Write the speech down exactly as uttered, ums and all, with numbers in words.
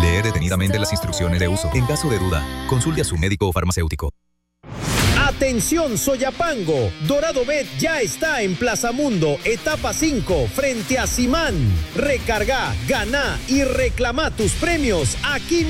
Leer detenidamente las instrucciones de uso. En caso de duda, consulte a su médico o farmacéutico. Atención Soyapango, Dorado Bet ya está en Plaza Mundo, etapa cinco, frente a Simán. Recarga, gana y reclama tus premios aquí